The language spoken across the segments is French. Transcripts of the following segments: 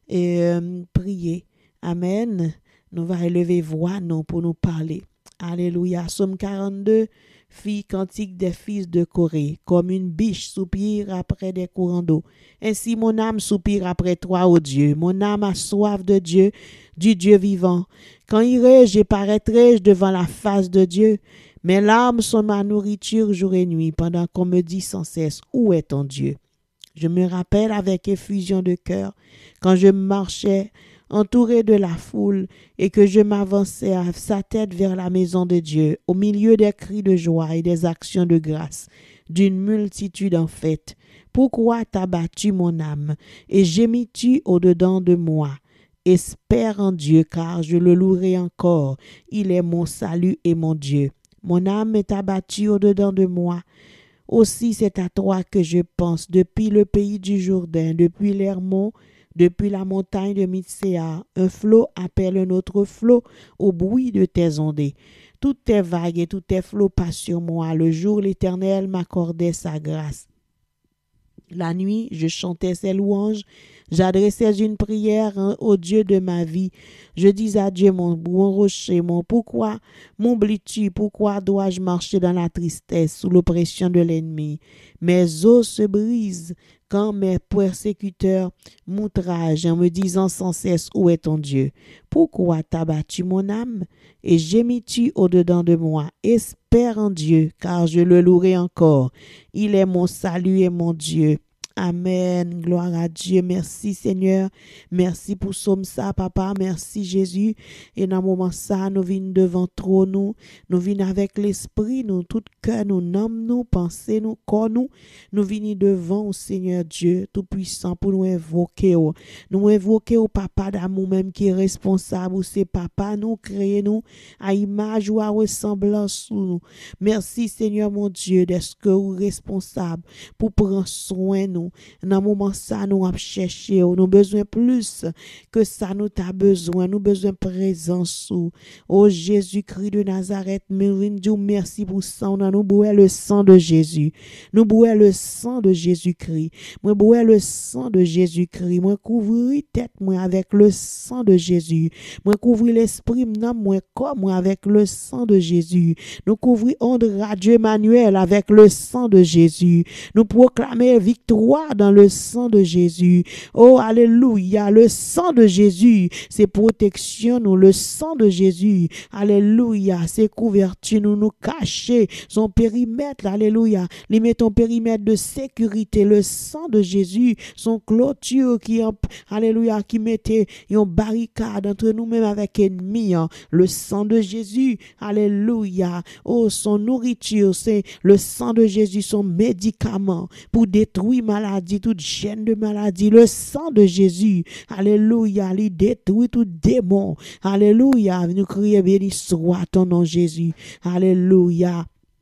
prier. Amen. Nous va élever voix non pour nous parler. Alléluia. Psaume 42. Fille cantique des fils de Corée, comme une biche soupire après des courants d'eau. Ainsi mon âme soupire après toi, ô Dieu. Mon âme a soif de Dieu, du Dieu vivant. Quand irai-je et paraîtrai-je devant la face de Dieu? Mes larmes sont ma nourriture jour et nuit, pendant qu'on me dit sans cesse, où est ton Dieu? Je me rappelle avec effusion de cœur, quand je marchais entouré de la foule et que je m'avançais à sa tête vers la maison de Dieu, au milieu des cris de joie et des actions de grâce, d'une multitude en fête. Pourquoi t'as battu mon âme et gémis-tu au-dedans de moi? Espère en Dieu, car je le louerai encore. Il est mon salut et mon Dieu. Mon âme est abattue au-dedans de moi. Aussi c'est à toi que je pense, depuis le pays du Jourdain, depuis l'Hermon, depuis la montagne de Mitsea. Un flot appelle un autre flot au bruit de tes ondées. Toutes tes vagues et tous tes flots passent sur moi. Le jour, l'Éternel m'accordait sa grâce. La nuit, je chantais ses louanges. J'adressais une prière au Dieu de ma vie. Je dis à Dieu, mon rocher, pourquoi m'oublies-tu? Pourquoi dois-je marcher dans la tristesse, sous l'oppression de l'ennemi? Mes os se brisent quand mes persécuteurs m'outragent en me disant sans cesse, où est ton Dieu? Pourquoi t'as battu mon âme et gémis-tu au-dedans de moi? Espère en Dieu, car je le louerai encore. Il est mon salut et mon Dieu. Amen. Gloire à Dieu. Merci Seigneur. Merci pour somme ça, papa. Merci Jésus. Et dans le moment ça, nous venons devant trop nous. Nous venons avec l'esprit, nous, tout cœur, nous, nomme nous, pensée, nous, corps, nous. Nous venons devant au Seigneur Dieu Tout-Puissant pour nous invoquer. Nous invoquer au papa d'amour même qui est responsable. Ou c'est papa, nous, créer nous à image ou à ressemblance sous nous. Merci Seigneur mon Dieu d'être que vous responsable pour prendre soin de nous. Dans le moment ça, nous avons cherché, nous avons besoin plus que ça, nous avons besoin, nous besoin de présence. Oh Jésus-Christ de Nazareth, merci pour ça, nous boire le sang de Jésus. Nous boire le sang de Jésus-Christ. Moi boire le sang de Jésus-Christ. Moi couvrir tête moi avec le sang de Jésus. Moi couvrir l'esprit moi corps moi avec le sang de Jésus. Nous couvrir onde Radio Emmanuel avec le sang de Jésus. Nous proclamer victoire dans le sang de Jésus. Oh, alléluia. Le sang de Jésus, c'est protection, nous. Le sang de Jésus, alléluia. C'est couverture, nous cacher son périmètre, alléluia. Lui met ton périmètre de sécurité. Le sang de Jésus, son clôture qui, alléluia, qui mettait une barricade entre nous-mêmes avec ennemis. Le sang de Jésus, alléluia. Oh, son nourriture, c'est le sang de Jésus, son médicament pour détruire maladie, toute chaîne de maladie. Le sang de Jésus, alléluia, il détruit tout démon. Alléluia, nous crions béni soit ton nom Jésus. Alléluia.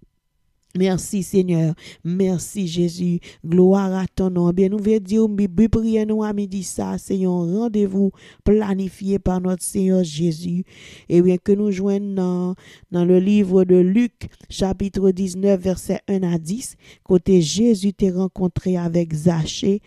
Merci Seigneur, merci Jésus, gloire à ton nom. Bien, nous voulons dire, nous prions nous à midi ça, c'est un rendez-vous planifié par notre Seigneur Jésus. Et bien que nous joignons dans le livre de Luc, chapitre 19, verset 1 à 10, côté Jésus t'est rencontré avec Zachée,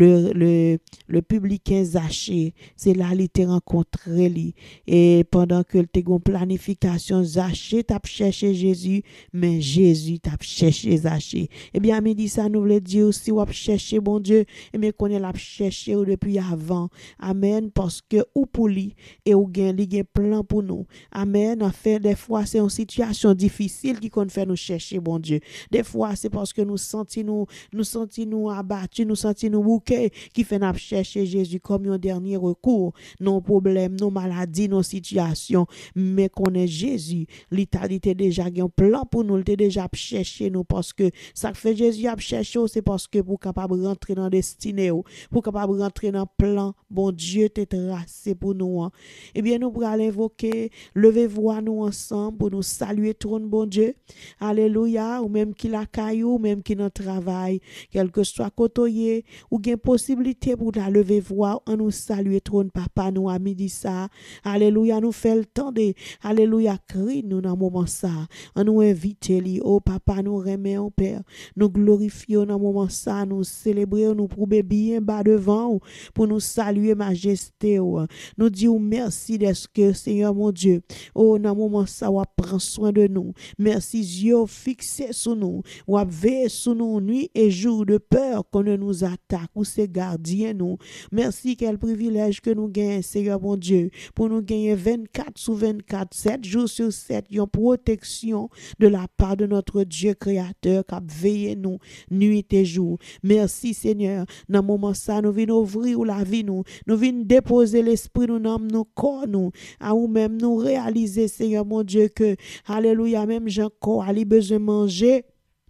le publicain Zachée. C'est là qu'il t'est rencontré lui. Et pendant que tu as une planification, Zachée t'a cherché Jésus, mais Jésus t'a chercher Zachée. Eh bien, à midi, ça nous veut dire aussi, ou chercher, bon Dieu, et bien qu'on est là chercher depuis avant. Amen, parce que ou pour lui, et ou gain, il y a plan pour nous. Amen, en fait, des fois, c'est une situation difficile qui qu'on fait nous chercher, bon Dieu. Des fois, c'est parce que nous sentons nous abattus, nous sentons nous bouquets, qui fait nous chercher Jésus comme un dernier recours. Nos problèmes, nos maladies, nos situations, mais qu'on est Jésus. L'Italie déjà un plan pour nous, il déjà cherché nous parce que ça fait Jésus a cherché c'est parce que pour capable rentrer dans destinée pour capable rentrer dans plan bon Dieu t'est tracé pour nous et bien nous pour aller invoquer lever voix nous ensemble pour nous saluer trône bon Dieu alléluia ou même qui la caillou ou même qui dans travail quel que soit côté ou gain possibilité pour la lever voix en nous saluer trône papa nous a midi ça alléluia nous fait le temps de alléluia crie nous dans moment ça on nous invite li oh papa ça, nous remercions, Père. Nous glorifions dans moment ça, nous célébrons, nous prouvons bien bas devant pour nous saluer majesté. Nous disons merci d'être que Seigneur mon Dieu. Oh, dans moment ça, on prend soin de nous. Merci, yeux fixés sur nous. On veille sur nous nuit et jour de peur qu'on ne nous attaque ou se gardien nous. Merci, quel privilège que nous gagnons, Seigneur mon Dieu, pour nous gagner 24 sur 24, 7 jours sur 7, une protection de la part de notre Dieu créateur qui a veillé nous nuit et jour. Merci, Seigneur. Dans le moment ça, nous venons ouvrir la vie nous venons déposer l'esprit nous dans nos corps nous, à nous-mêmes nous réaliser, Seigneur mon Dieu, que, alléluia, même Jean corps a besoin de manger.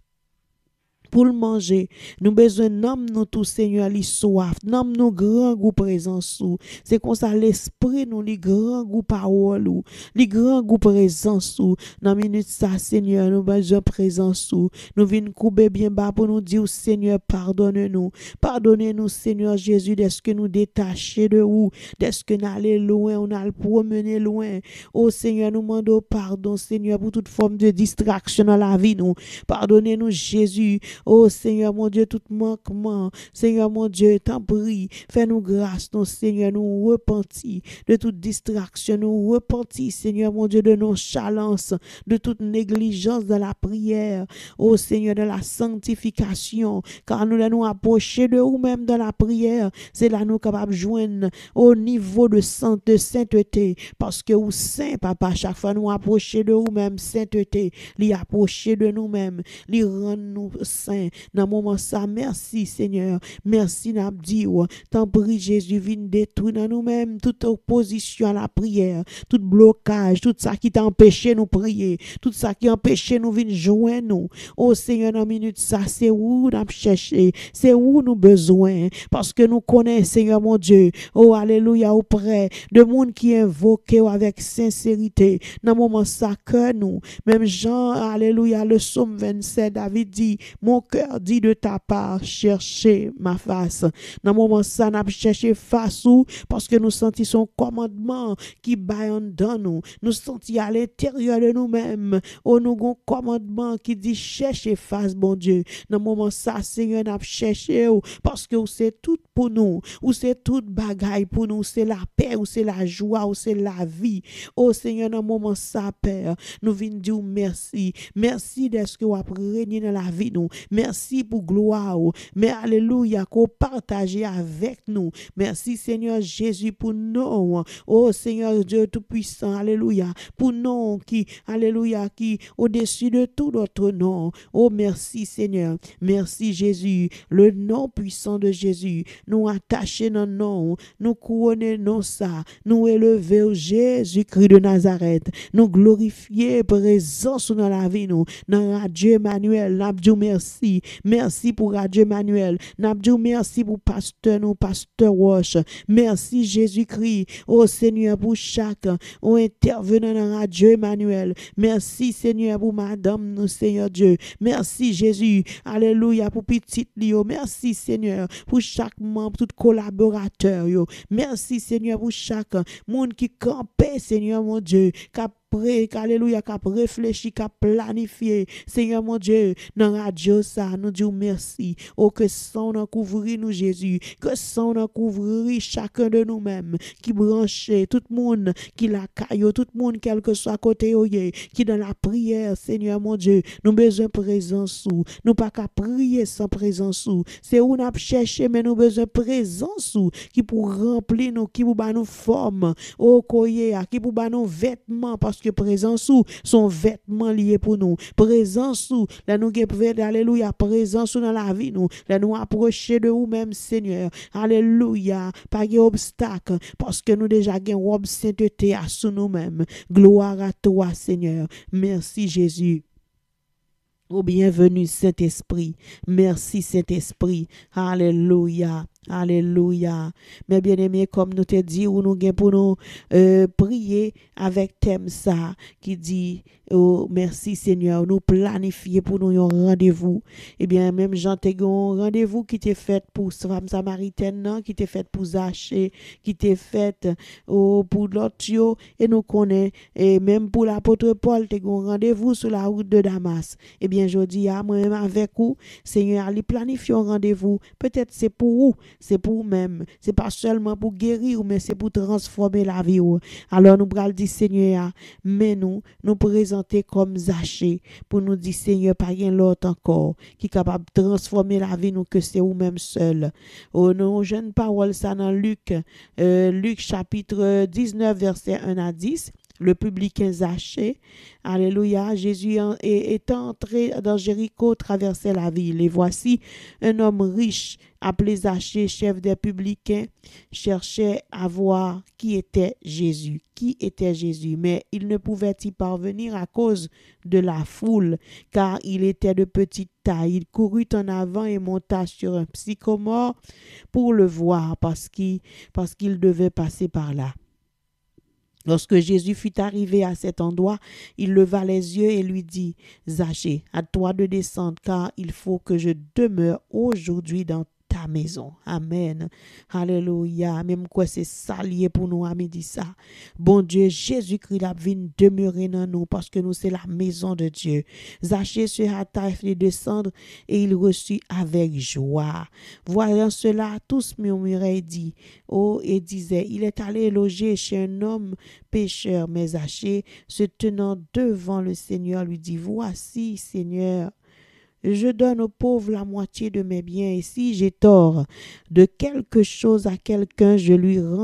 Pour le manger, nous besoin d'homme nous tout Seigneur li soif, n'homme nous grand goût présence ou. C'est comme ça l'esprit nous li grand goût parole ou, li grand goût présence ou. Dans minute ça Seigneur, nous besoin présence ou. Nous venons couper bien bas pour nous dire Seigneur, pardonne-nous. Pardonnez-nous Seigneur Jésus d'est-ce que nous détacher de vous, d'est-ce que nous aller loin, on a le promener loin. Oh Seigneur, nous demandons pardon Seigneur pour toute forme de distraction dans la vie nous. Pardonnez-nous Jésus. Oh Seigneur mon Dieu, tout manquement, Seigneur mon Dieu, t'en prie, fais-nous grâce, non Seigneur, nous repentis de toute distraction, nous repentis, Seigneur mon Dieu, de nonchalance, de toute négligence dans la prière, oh Seigneur, de la sanctification, car nous allons approcher de nous-mêmes dans la prière, c'est là nous capables de joindre au niveau de sainteté, parce que vous saint, papa, chaque fois nous approcher de nous-mêmes, sainteté, l'y approcher de nous-mêmes, l'y rendre nous saint. Dans le moment ça, merci Seigneur, merci Nabdi, t'en prie Jésus, viens détruire dans nous-mêmes toute opposition à la prière, tout blocage, tout ça qui t'a empêché nous prier, tout ça qui empêché nous venir joindre nous. Oh Seigneur, dans la minute ça, c'est où nous chercher, c'est où nous besoin, parce que nous connaissons Seigneur mon Dieu, oh alléluia, auprès de monde qui invoque avec sincérité, dans le moment ça que nous, même Jean, alléluia, le psaume 27, David dit, mon cœur dit de ta part, cherchez ma face. Dans le moment ça, nous cherché face ou, parce que nous sentons son commandement qui baille dans nous. Nous sentons à l'intérieur de nous-mêmes. Oh, nous avons un commandement qui dit cherchez face, bon Dieu. Dans le moment ça, Seigneur, nous cherché parce que c'est tout pour nous. Ou c'est toute bagaille pour nous. C'est la paix, ou c'est la joie, ou c'est la vie. Oh Seigneur, dans le moment ça, Père, nous venons dire merci. Merci d'être que vous avez régné dans la vie, nous. Merci pour gloire. Mais alléluia, qu'on partage avec nous. Merci Seigneur Jésus pour nous. Oh Seigneur Dieu Tout-Puissant, alléluia. Pour nous qui, alléluia, qui au-dessus de tout notre nom. Oh merci Seigneur. Merci Jésus. Le nom puissant de Jésus. Nous attacher dans le nom. Nous couronner non ça. Nous élever au Jésus-Christ de Nazareth. Nous glorifier présence dans la vie nous. Dans Radio Emmanuel, nous merci. Merci pour Radio Emmanuel. Nous merci pour pasteur nous, pasteur Roche. Merci Jésus-Christ. Oh Seigneur pour chaque intervenant dans Radio Emmanuel. Merci Seigneur pour madame nous, Seigneur Dieu. Merci Jésus. Alléluia pour petite Lio. Merci Seigneur pour chaque membre, tout collaborateur. Merci Seigneur pour chaque monde qui campait, Seigneur mon Dieu, alléluia, qui a réfléchi, qui a planifié, Seigneur mon Dieu, dans la radio ça, nous disons merci. Oh, que son en couvrir nous, Jésus, que son en couvrir chacun de nous-mêmes, qui branche tout le monde, qui la caille, tout le monde, quel que soit côté, qui dans la prière, Seigneur mon Dieu, nous besoin de présence ou, nous pas qu'à prier sans présence ou, c'est où nous chercher, mais nous besoin de présence ou, qui pour remplir nous, qui pour nous forme, oh, qui pour nous vêtements, parce que présence ou son vêtement lié pour nous, présence ou là nous pouvons alléluia, présence dans la vie nous, là nous approcher de vous même Seigneur, alléluia, pas de obstacle parce que nous déjà gain robe sainteté à sous nous-mêmes. Gloire à toi Seigneur, merci Jésus. Oh, bienvenue Saint-Esprit. Merci Saint-Esprit. Alléluia. Alléluia. Mais bien aimé, comme nous te dit, ou nous gain pour nous prier avec thème ça qui dit oh merci Seigneur, nous planifier pour nous un rendez-vous. Eh bien même Jean te un rendez-vous qui t'est fait pour femme samaritaine non, qui t'est fait pour Zachée, qui t'est fait pour l'autre yo, et nous connaît et même pour l'apôtre Paul te un rendez-vous sur la route de Damas. Eh bien je dis à moi-même avec vous, Seigneur, allez planifier un rendez-vous. Peut-être c'est pour vous, c'est pour vous-même. C'est pas seulement pour guérir, mais c'est pour transformer la vie. Alors nous allons dire Seigneur, mais nous présenter comme Zachée pour nous dire Seigneur, pas rien l'autre encore qui est capable de transformer la vie nous que c'est vous-même seul. Oh non, jeune parole ça dans Luc chapitre 19 verset 1 à 10. Le publicain Zachée, alléluia, Jésus est entré dans Jéricho, traversait la ville. Et voici un homme riche, appelé Zachée, chef des publicains, cherchait à voir qui était Jésus. Qui était Jésus? Mais il ne pouvait y parvenir à cause de la foule, car il était de petite taille. Il courut en avant et monta sur un sycomore pour le voir, parce qu'il devait passer par là. Lorsque Jésus fut arrivé à cet endroit, il leva les yeux et lui dit, « Zachée, à toi de descendre, car il faut que je demeure aujourd'hui dans ta maison. » Amen. Alléluia. Même quoi c'est salier pour nous à midi ça. Bon Dieu, Jésus-Christ a venu demeurer dans nous parce que nous c'est la maison de Dieu. Zachée se hâta de descendre et il reçut avec joie. Voyant cela, tous murmuraient et dit, et disaient, il est allé loger chez un homme pécheur. Mais Zachée, se tenant devant le Seigneur, lui dit, voici, Seigneur, je donne aux pauvres la moitié de mes biens, et si j'ai tort de quelque chose à quelqu'un, je lui rends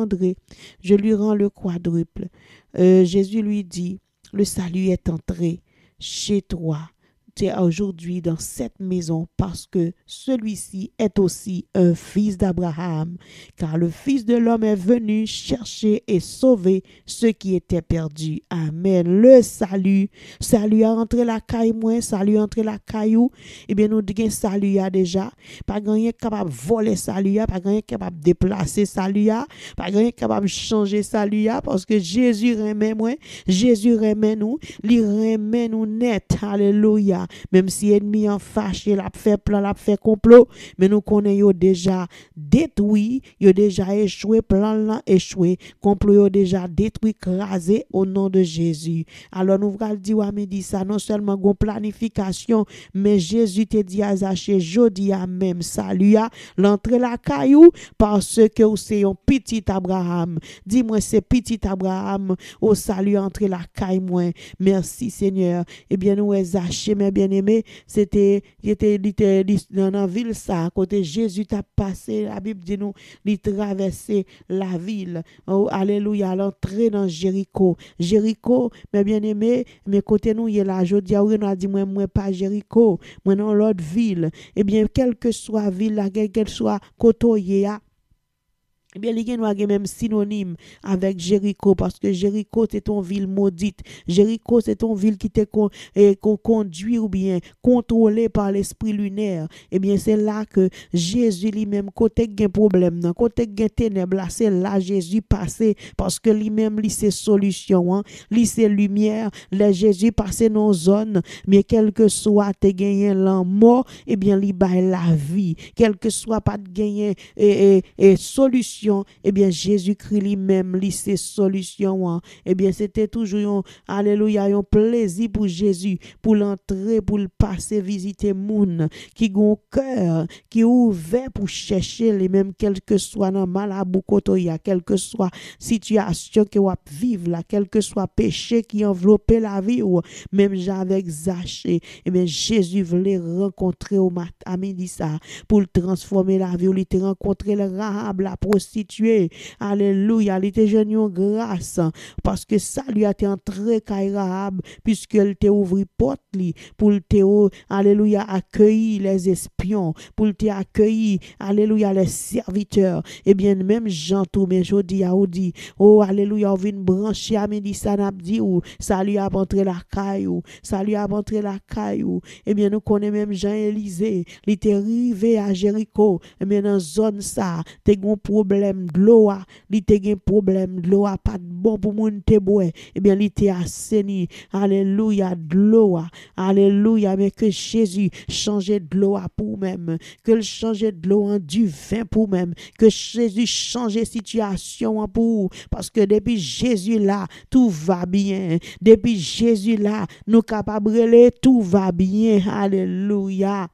le quadruple. Jésus lui dit, le salut est entré chez toi. Tu es aujourd'hui dans cette maison parce que celui-ci est aussi un fils d'Abraham, car le Fils de l'homme est venu chercher et sauver ceux qui étaient perdus. Amen. Le salut a entré la caille moi, salut entré la caillou. Eh bien nous disons salut a déjà, pas gagner capable voler salut a, pas gagner capable déplacer salut a, pas gagner capable changer salut a parce que Jésus remet moi, Jésus remet nous, il remet nous net. Alléluia. Même si ennemi en fâché, l'a fait plan, l'a fait complot, mais nous connaissons déjà détruit, il a déjà échoué, plan là échoué, complot déjà détruit, crasé au nom de Jésus. Alors nous allons dire à midi ça, non seulement une planification, mais Jésus te dit à Zachée, jodi à même salut à l'entrée la caillou parce que c'est un petit Abraham. Dis-moi c'est petit Abraham au salut entrer la caille moi. Merci Seigneur. Eh bien nous Zachée mes bien-aimés, c'était dans la ville ça côté Jésus t'a passé, la Bible dit nous il traversait la ville. Oh alléluia, l'entrée dans Jéricho, mes bien-aimés, mes côté nous il est là jodi a on a dit moi pas Jéricho, moi dans l'autre ville. Eh bien quelle que soit ville là, quelle que soit côté eh bien, il y a même synonyme avec Jéricho parce que Jéricho c'est une ville maudite. Jéricho c'est une ville qui te conduit ou bien contrôlée par l'esprit lunaire. Eh bien, c'est là que Jésus lui-même, côté gain problème, côté gain ténèbres, là, c'est là Jésus passé parce que lui-même, lui c'est solution, lui c'est lumière. Là, Jésus passé dans zone, mais quel que soit te gagné la mort, eh bien, lui bail la vie. Quel que soit pas de gagner solution, eh bien Jésus-Christ lui-même lui c'est solution. Eh bien c'était toujours alléluia un plaisir pour Jésus pour l'entrer, pour le passer visiter moun qui gon cœur qui ouvert pour chercher les mêmes quel que soit dans malabou kotoya, quelle que soit situation que ou vivre là, quel que soit péché qui enveloppe la vie ou même avec Zachée. Eh bien Jésus voulait rencontrer au matin à midi ça pour le transformer la vie, il te rencontrer le Rahab la prostituée reconstitué. Alléluia, il était jeune en grâce parce que ça lui a été entré Rahab puisqu'elle t'a ouvert porte li pour te alléluia accueillir les espions, pour te accueillir alléluia les serviteurs. Et bien même Jean tout mais jodi a dit oh alléluia, on vient brancher à midi ça n'a dit ou ça lui a entré la caillou, ça lui a entré la caillou. Et bien nous connaissons même Jean Élisée, il était arrivé à Jéricho. Et bien dans zone ça, t'es un problème de l'eau, il était un problème de l'eau, pas de bon pour moun te boire. Et bien il était assaini, alléluia, de l'eau, alléluia, mais que Jésus changeait de l'eau pour même, que le changeait de l'eau en du vin pour même, que Jésus changeait situation pour, parce que depuis Jésus là, tout va bien. Depuis Jésus là, nous capables de tout va bien. Alléluia.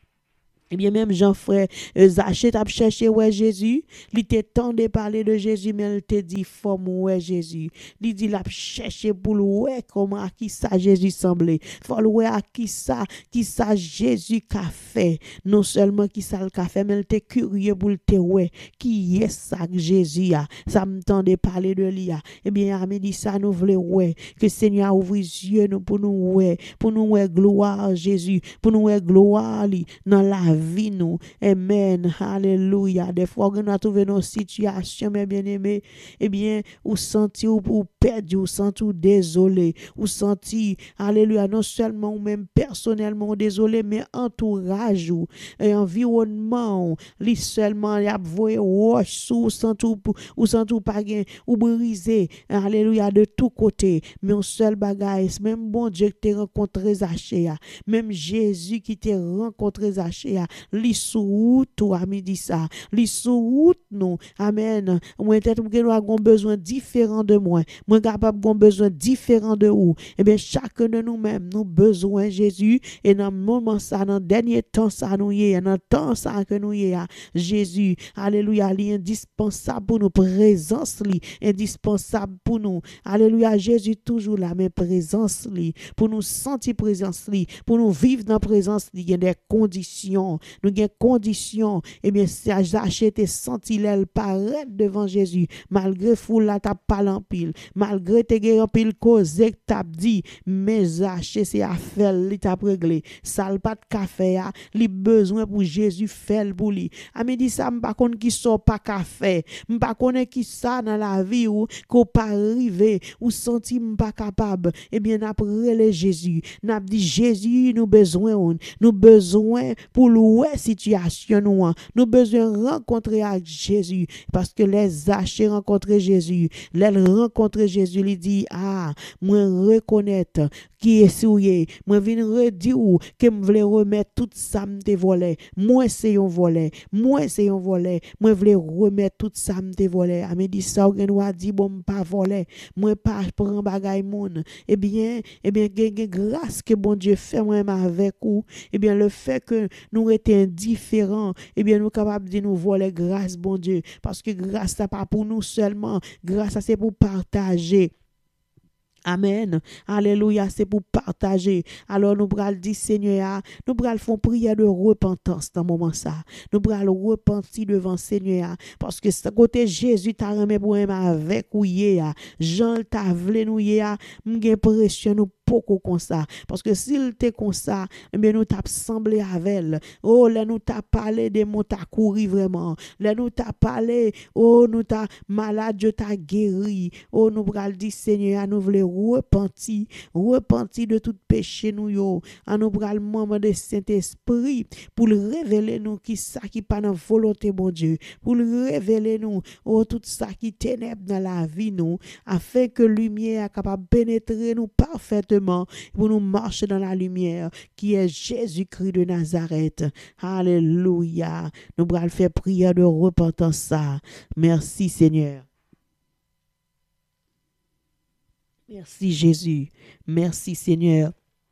Eh bien, même Jean-Frère Zachée t'a cherché ouais Jésus. Il était temps de parler de Jésus, mais il te dit forme ouais Jésus. Il dit l'a cherché pour ouais comment à qui ça Jésus semblait. Faut ouais à qui ça Jésus qu'a fait. Non seulement qui ça le qu'a fait, mais il était curieux pour le te ouais qui est ça que Jésus a. Ça me tend de parler de lui. Eh bien, à midi ça nous voulons ouais que Seigneur ouvre les yeux nous pour nous ouais gloire Jésus, pour nous ouais gloire dans la vie nous. Amen. Alléluia. Des fois, on a trouvé nos situations, mes bien-aimés. Eh bien, ou senti ou perdu, ou senti ou désolé, ou senti, alléluia, non seulement ou même personnellement désolé, mais entourage ou environnement, li seulement y a voyé roche ou senti ou pas gain ou brisé. Alléluia, de tous côtés. Mais un seul bagage, même bon Dieu qui t'a rencontré Zachée, même Jésus qui t'a rencontré Zachée, li sous route ou a midi ça li sous route nous amen moi peut-être que nous avons besoin différent de moi capable avons besoin différent de vous. Et bien chacun de nous-mêmes nous besoin Jésus et dans le moment ça dans dernier temps ça nous y est dans temps ça que nous y est Jésus alléluia li indispensable pour nous présence li indispensable pour nous alléluia Jésus toujours là mais présence li pour nous sentir présence li pour nous vivre dans présence li il y a des conditions. Nous avons conditions. Eh bien, si Zachée te senti l'aile paraître devant Jésus, malgré foule la t'a pas l'empile, malgré te gué en pile cause que t'a dit, mais Zachée c'est affaire li t'a réglé. Ça le pas de café a, li besoin pour Jésus faire pour lui. A me dit ça m'pa konn qui sort pas café, m'pa connaît qui ça dans la vie ou qu'on pas arrivé ou senti m'pa capable. Eh bien, après les Jésus, n'a dit Jésus nous besoin pour louer situation nous besoin rencontrer avec Jésus parce que les Zachée rencontrer Jésus les rencontrer Jésus lui dit moi reconnaître qui est souillé moi vinn redire que me voulais remettre tout ça me te volé moi c'est un volé moi voulais remettre tout ça me te volé a me dit ça ou a dit bon pas volé moi pas prend bagay moun eh bien grâce que bon Dieu fait moi avec ou eh bien le fait que nous étions indifférents, eh bien nous capables de nous voler grâce, bon Dieu, parce que grâce c'est pas pour nous seulement, grâce c'est pour partager. Amen. Alléluia, c'est pour partager. Alors nous pral dire Seigneur, nous pral font prière de repentance dans moment ça. Nous pral repentir devant Seigneur parce que ce côté Jésus t'a remis pour avec ou hier. Jean t'a vle nous hier, m'gen pression nous beaucoup comme ça parce que s'il était comme ça, eh bien nous t'a semblé avec elle. Oh, là nous t'a parlé de mon t'a couru vraiment. Là nous t'a parlé, oh nous t'a malade, je t'a guéri. Oh nous pral dire Seigneur, nous voulons repentir de tout péché nous yo en nous pral membre de Saint-Esprit pour révéler nous qui ça qui pas dans volonté bon Dieu pour révéler nous tout ça qui ténèbres dans la vie nous afin que lumière capable pénétrer nous parfaitement pour nous marcher dans la lumière qui est Jésus-Christ de Nazareth. Alléluia. Nous pral faire prière de repentance ça. Merci Seigneur. Merci Jésus. Merci Seigneur.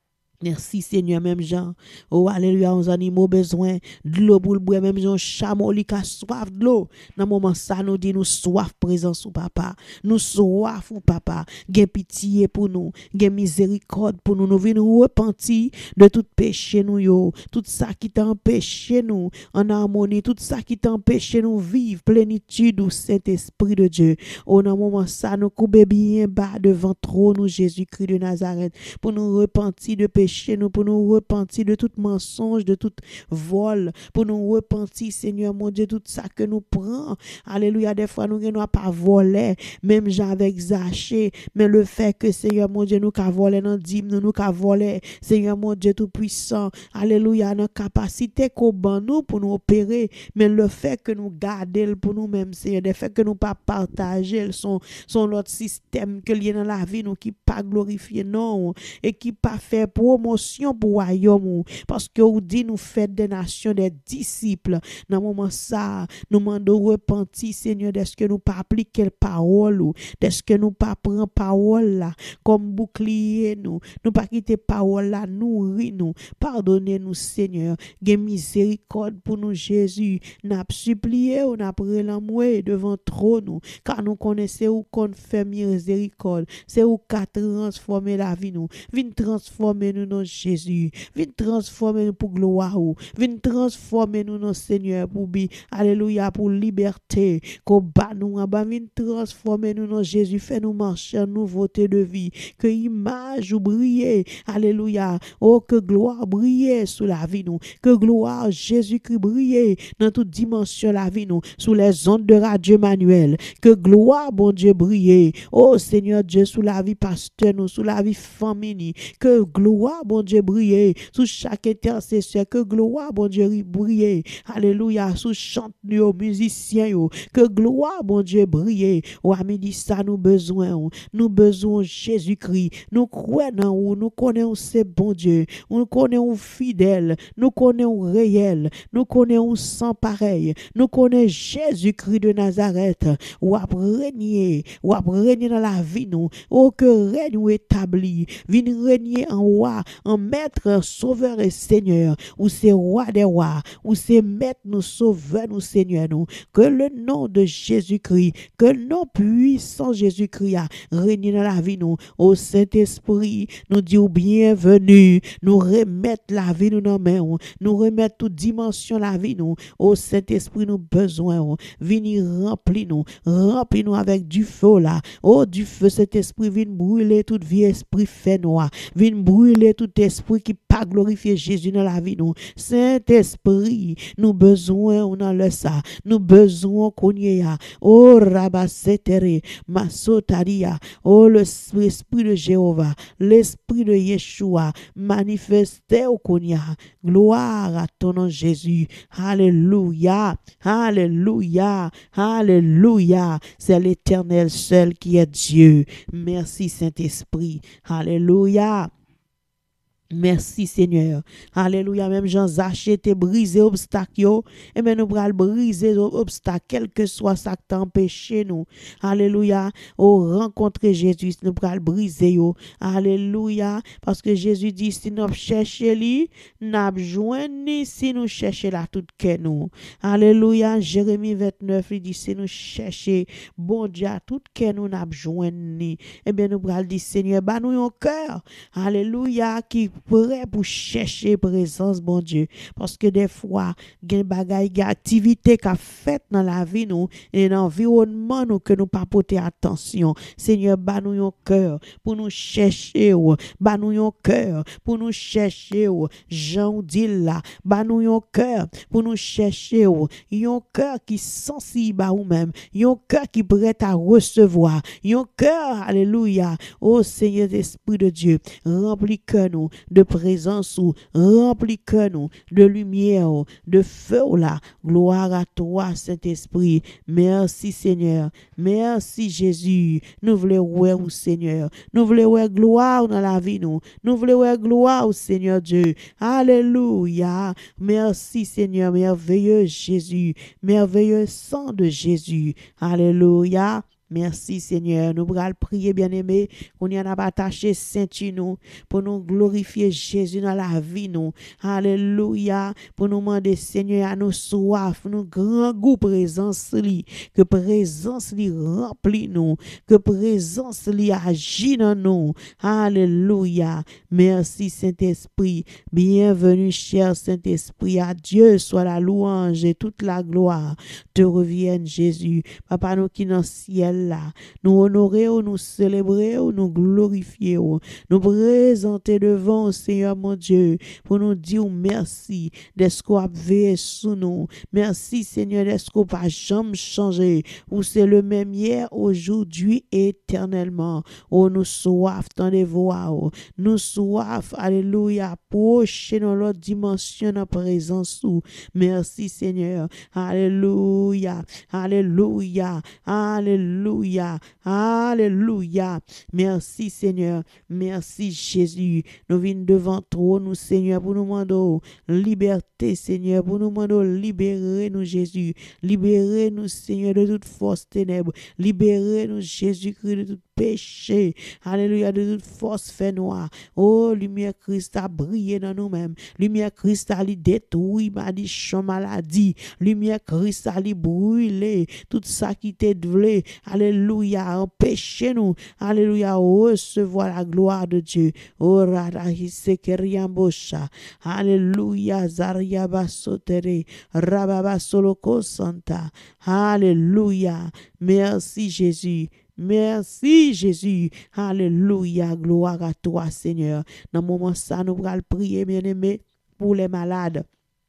Merci Seigneur, même Jean. Oh, alléluia, aux animaux besoin de l'eau pour le boire, même Jean chameau qui a soif de l'eau. Dans le moment ça, nous dit nous soif présence ou papa. Nous soif ou papa. Gen pitié pour nous, gen miséricorde pour nous. Nous venons repentir de tout péché nous yo. Tout ça qui t'a empêché nous en harmonie, tout ça qui t'a empêché nous vivre plénitude au Saint-Esprit de Dieu. Oh, dans le moment ça, nous couper bien bas devant trône nous Jésus-Christ de Nazareth pour nous repentir de péché. Nous pour nous repentir de tout mensonge, de tout vol, pour nous repentir, Seigneur mon Dieu, tout ça que nous prenons. Alléluia, des fois nous n'avons pas volé, même avec Zaché, mais le fait que, Seigneur mon Dieu, nous qu'à voler dans dîme, nous qu'à voler, Seigneur mon Dieu tout puissant, alléluia, notre capacité qu'on ban nous pour nous opérer, mais le fait que nous garder pour nous-mêmes, Seigneur, le fait que nous pas partager son notre système que lié dans la vie, nous qui pas glorifier non, et qui pas faire promotion pour royaume, parce que vous dit nous faites des nations des disciples. Dans le moment ça, nous demandons repentir, Seigneur, est-ce que nous pas appliquer parole ou est-ce que nous pas prendre parole là comme bouclier nous pas quitter parole là nourrir nous. Pardonnez-nous, Seigneur, gain miséricorde pour nous, Jésus. N'a supplié ou n'a prélamoué devant trône, car nous connaissons où qu'on fait miséricorde, c'est où qu'a transformer la vie nous. Viens transformer nous dans Jésus. Viens transformer nous pour gloire. Viens transformer nous dans Seigneur pour alléluia pour liberté. Qu'on bat nous en bas. Viens transformer nous dans Jésus. Fais-nous marcher en nouveauté de vie. Que image ou briller. Alléluia. Oh, que gloire briller sous la vie nous. Que gloire Jésus-Christ briller dans toute dimension la vie nous. Sous les ondes de Radio Emmanuel. Que gloire, bon Dieu, briller. Oh, Seigneur Dieu, sous la vie pasteur nous, sous la vie famille. Que gloire, bon Dieu, briller sous chaque intercesseur. Que gloire, bon Dieu, briller. Alléluia, sous chante nos musiciens. Que gloire, bon Dieu, briller. Ou à midi, ça nous besoin. Nous besoin Jésus-Christ. Nous croyons, nous connaissons ce bon Dieu. Nous connaissons fidèle. Nous connaissons réel. Nous connaissons sans pareil. Nous connaissons Jésus-Christ de Nazareth. Ou à régner dans la vie, nous. Oh, que règne ou établi. Viens régner en roi, en maître, en sauveur et seigneur. Ou c'est roi des rois. Ou c'est maître, nous sauveur, nous seigneur, nous. Que le nom de Jésus-Christ, que le nom puissant Jésus-Christ a régné dans la vie, nous. Au Saint-Esprit, nous disons bienvenue. Nous remettre la vie, nous dans main. Nous remettre toute dimension la vie, nous. Au Saint-Esprit, nous besoin. Venir remplir nous avec du feu là. Oh, du feu, cet esprit vient brûler tout vieux esprit fait noir. Vient brûler tout esprit qui pas glorifier Jésus dans la vie nous. Saint-Esprit, nous besoin on a le ça. Nous besoin qu'on y a. Oh, rabasetere, masotaria. Oh, l'esprit de Jéhovah, l'esprit de Yeshua, manifesté au qu'on y a. Gloire à ton nom Jésus. Alléluia. Alléluia. Alléluia. C'est l'Éternel seul qui est Dieu. Merci Saint-Esprit. Alléluia. Merci Seigneur. Alléluia. Même Jean Zaché était brisé obstacle. Et bien nous allons briser obstacle, quel que soit ça qui t'empêche nous. Alléluia. Oh, rencontrer Jésus, nous allons briser. Alléluia. Parce que Jésus dit, si nous cherchons lui, nous joignons si nous cherchons la toute que nous. Alléluia. Jérémie 29, il dit, si nous cherchons, bon Dieu, tout que nous joignons. Et bien nous allons dire, Seigneur, bah nous un cœur. Alléluia. Qui prêt pour chercher présence bon Dieu parce que des fois gen bagay gen activité qu'a fait dans la vie nous et dans l'environnement nous que nous pas porter attention. Seigneur, ba nous un cœur pour nous chercher, ba nous un cœur pour nous chercher. Jean dit là, ba nous un cœur pour nous chercher, un cœur qui sensible à nous même, un cœur qui prêt à recevoir, un cœur alléluia. Oh Seigneur esprit de Dieu, remplis que nous de présence ou remplis que nous de lumière, de feu là. Gloire à toi Saint-Esprit. Merci Seigneur. Merci Jésus. Nous voulons voir au Seigneur. Nous voulons voir gloire dans la vie nous. Nous voulons voir gloire au Seigneur Dieu. Alléluia. Merci Seigneur. Merveilleux Jésus. Merveilleux sang de Jésus. Alléluia. Merci Seigneur, nous allons prier bien-aimé, qu'on y en a attaché Saint-Tu nous, pour nous glorifier Jésus dans la vie nous. Alléluia, pour nous demander Seigneur à nous soif, nous grand goût présence li, que présence li remplit nous, que présence li agit dans nous. Alléluia, merci Saint-Esprit, bienvenue cher Saint-Esprit, à Dieu soit la louange et toute la gloire te reviennent Jésus. Papa nous qui dans le ciel là, nous honorer, nous célébrer, nous glorifier, nous présenter devant Seigneur mon Dieu, pour nous dire merci d'être qu'on a veillé sous nous. Merci Seigneur d'être qu'on pas jamais changé, ou c'est le même hier, aujourd'hui et éternellement. Oh, nous soif dans les voix, nous soif, alléluia, proche dans l'autre dimension en présence. Merci Seigneur, alléluia, alléluia, alléluia, alléluia. Merci Seigneur, merci Jésus. Nous venons devant toi, nous Seigneur, pour nous demander liberté Seigneur, pour nous demander libérer nous Jésus, libérer nous Seigneur de toute force ténèbres, libérer nous Jésus-Christ de toute péché, alléluia, de toute force fait noire. Oh, lumière Christ a brillé dans nous-mêmes, lumière Christ a détruit maladie, lumière Christ a brûlé tout ça qui t'est doué, alléluia, empêchez-nous, alléluia, recevoir la gloire de Dieu. Oh, radahise alléluia, zaria basotere, rababa soloko santa, alléluia, merci Jésus. Merci Jésus. Alléluia. Gloire à toi Seigneur. Dans le moment ça, nous allons prier, bien-aimés, pour les malades.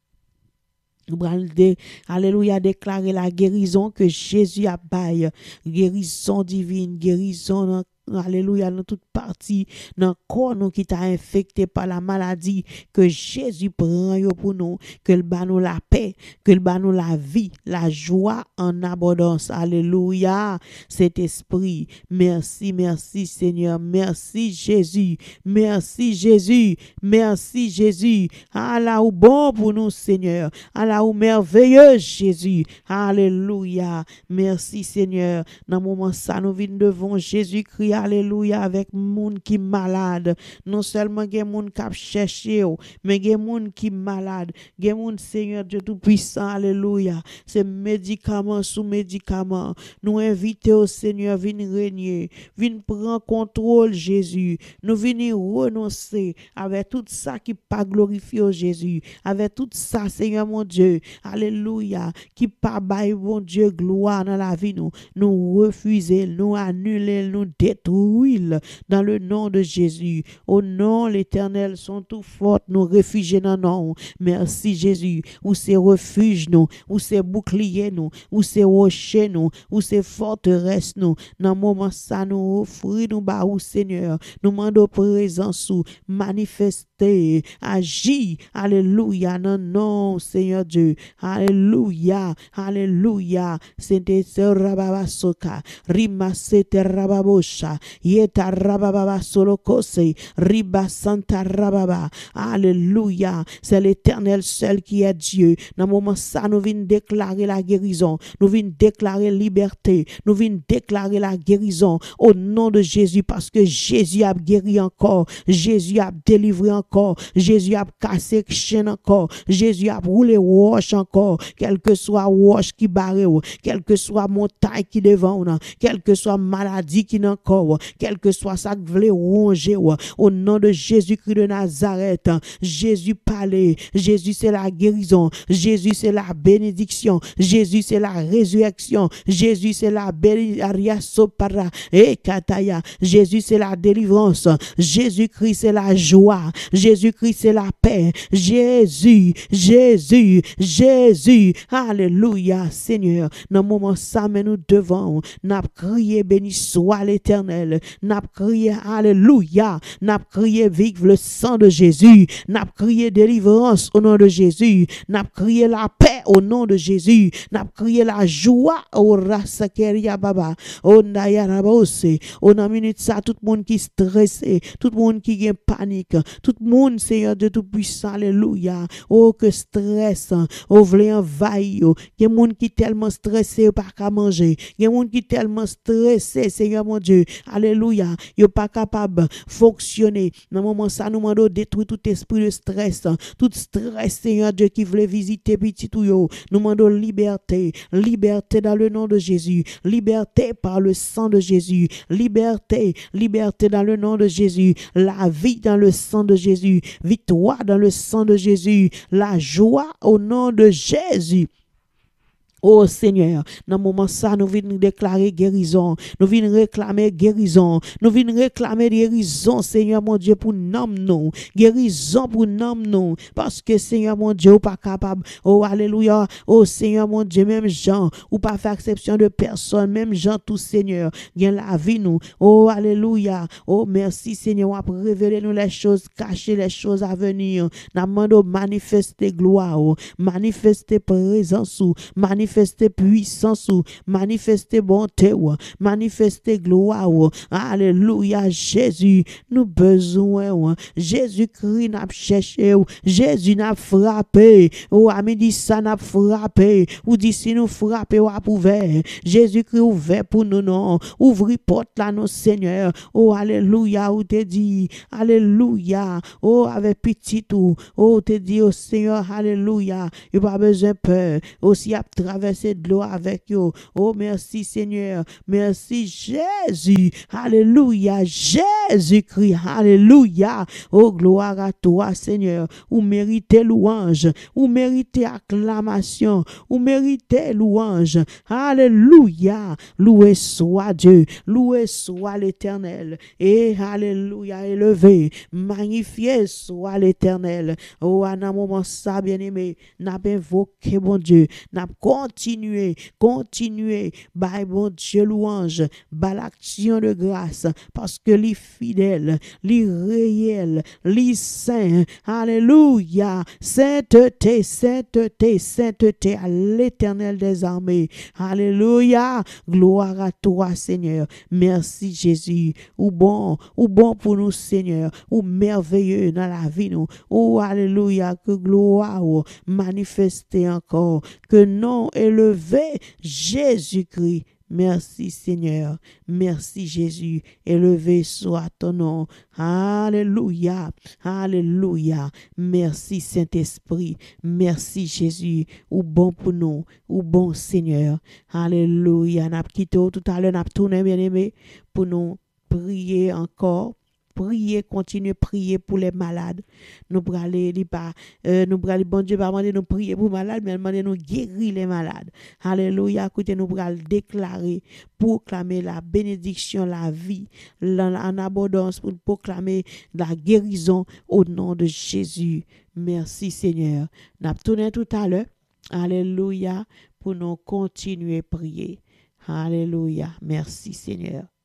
Nous allons alléluia, déclarer la guérison que Jésus a baille. Guérison divine, guérison alléluia, dans toute partie, dans le corps nous qui t'a infecté par la maladie, que Jésus prend pour nous, que le bat nous la paix, que le bat nous la vie, la joie en abondance. Alléluia, cet esprit. Merci, merci Seigneur. Merci Jésus. Merci Jésus. Merci Jésus. Allah ou bon pour nous Seigneur. Allah ou merveilleux Jésus. Alléluia. Merci Seigneur. Dans le moment ça, nous venons devant Jésus-Christ. Alléluia, avec moun qui malade. Non seulement gen moun qui cherché, mais gen moun qui malade. Gen moun Seigneur Dieu tout-puissant. Alléluia. C'est médicament sous médicament. Nous inviter au Seigneur, viens régner, viens prendre contrôle Jésus. Nous venons renoncer avec tout ça qui pas glorifié au Jésus. Avec tout ça, Seigneur mon Dieu. Alléluia. Qui pas bail bon Dieu gloire dans la vie nous. Nous refuser, nous annuler, nous détruire dans le nom de Jésus. Au nom l'Éternel sont tout fortes, nous réfugier dans nom. Merci Jésus. Où c'est refuge nous, où c'est bouclier nous, où c'est rocher nous, où c'est forteresse nous. Dans le moment ça nous offrir nous bas au Seigneur. Nous demandons présence ou manifester, agir. Alléluia. Dans le nom Seigneur Dieu. Alléluia. Alléluia. Saint-Esprit rababa soka. Rimasete rababosha. Yeta rababa solokose, riba santa rababa. Alléluia. C'est l'Éternel seul qui est Dieu. Dans le moment ça, nous venons déclarer la guérison. Nous venons déclarer liberté. Nous venons déclarer la guérison au nom de Jésus, parce que Jésus a guéri encore. Jésus a délivré encore. Jésus a cassé chaîne encore. Jésus a roulé roche encore. Quel que soit roche qui barre, quel que soit montagne qui devant, quel que soit maladie qui n'a encore, quel que soit ça que voulait ronger, au nom de Jésus-Christ de Nazareth. Jésus parlait. Jésus c'est la guérison. Jésus c'est la bénédiction. Jésus c'est la résurrection. Jésus c'est la bénédiction. Et kataya. Jésus c'est la délivrance. Jésus-Christ c'est la joie. Jésus-Christ c'est la paix. Jésus, Jésus, Jésus. Alléluia, Seigneur. Dans le moment ça, mais nous devons, n'a crié béni soit l'Éternel. l'éternel. N'a crié alléluia. N'a crié vive le sang de Jésus. N'a crié délivrance au nom de Jésus. N'a crié la paix au nom de Jésus. N'a crié la joie au rasakeria baba. Au nayarabose. Au nan minute ça, tout le monde qui stressé, tout le monde qui est panique, tout le monde, Seigneur Dieu Tout-Puissant, alléluia. Oh, que stress, oh, vle envahir, il y a des gens qui tellement stressé, pas qu'à manger, il y a des gens qui tellement stressé, Seigneur mon Dieu, alléluia, ils pas capable fonctionner. Dans le moment ça, nous demandons détruire tout esprit de stress, tout stress, Seigneur Dieu, qui voulait visiter petit tout yo. Nous demandons liberté, liberté dans le nom de Jésus, liberté par le sang de Jésus, liberté, liberté dans le nom de Jésus, la vie dans le sang de Jésus, victoire dans le sang de Jésus, la joie au nom de Jésus. Oh Seigneur, dans le moment ça, nous venons déclarer guérison, nous venons réclamer guérison, nous venons réclamer guérison, Seigneur mon Dieu, pour nous, guérison pour nous, parce que Seigneur mon Dieu, ou pas capable, oh alléluia, oh Seigneur mon Dieu, même Jean, ou pas faire exception de personne, même Jean tout Seigneur, viens la vie nous, oh alléluia, oh merci Seigneur, on révéler nous les choses cachées, les choses à venir, nous demandons manifester gloire, manifester présence, manifester puissance, manifester bonté, manifester gloire. Alléluia, Jésus, nous besoin. Jésus-Christ n'a cherché, Jésus n'a frappé. Oh, à midi, ça n'a frappé. Ou d'ici nous frapper, ou à ouvert. Jésus-Christ ouvert pour nous, non. Ouvrir porte là, nos Seigneur. Oh, alléluia, ou te dit, alléluia. Oh, avec petit tout. Oh, te dit, oh Seigneur, alléluia. Il n'y a pas besoin de peur. Aussi, à traverser de l'eau avec eux. Oh, merci Seigneur. Merci Jésus. Alléluia. Jésus-Christ. Alléluia. Oh, gloire à toi, Seigneur. Ou méritez louange. Ou méritez acclamation. Ou méritez louange. Alléluia. Loué soit Dieu. Loué soit l'Éternel. Et alléluia. Élevé. Magnifié soit l'Éternel. Oh, à un moment ça, bien-aimé, n'a pas invoqué, bon Dieu. N'a continuer, by bon Dieu louange, by l'action de grâce, parce que les fidèles, les réels, les saints, alléluia, sainteté, sainteté, sainteté à l'Éternel des armées, alléluia, gloire à toi Seigneur, merci Jésus, ou bon pour nous Seigneur, ou merveilleux dans la vie nous, oh alléluia, que gloire manifester encore, que nom élevé, Jésus-Christ. Merci Seigneur. Merci Jésus. Élevé soit ton nom. Alléluia. Alléluia. Merci Saint-Esprit. Merci Jésus. Ou bon pour nous. Ou bon Seigneur. Alléluia. N'a quitté tout à l'heure, n'a tourné bien aimé pour nous prier encore. Prier, continuer prier pour les malades. Nous prenons bon Dieu, pas demander nous prier pour les malades, mais demander nous guérir les malades. Alléluia. Écoutez, nous prenons déclarer, proclamer la bénédiction, la vie, en abondance, pour proclamer la guérison au nom de Jésus. Merci Seigneur. Nous avons tourné tout à l'heure. Alléluia. Pour nous continuer à prier. Alléluia. Merci Seigneur.